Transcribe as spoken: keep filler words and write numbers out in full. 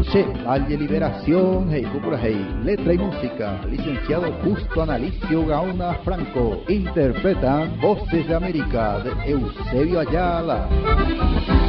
Che, Valle Liberación, hey, Cúpula, hey, letra y música, licenciado Justo Analicio Gaona Franco, interpretan Voces de América de Eusebio Ayala.